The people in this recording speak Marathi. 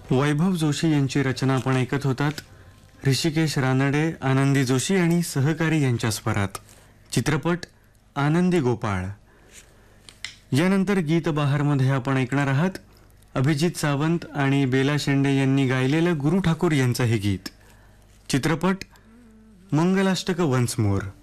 वैभव जोशी यांची रचना आपण ऐकत होतात. ऋषिकेश रानडे, आनंदी जोशी आणि सहकारी यांच्या स्वरात. चित्रपट आनंदी गोपाळ. यानंतर गीत बहारमध्ये आपण ऐकणार आहात अभिजित सावंत आणि बेला शेंडे यांनी गायलेलं गुरु ठाकूर यांचं हे गीत. चित्रपट मंगलाष्टक वन्स मोर.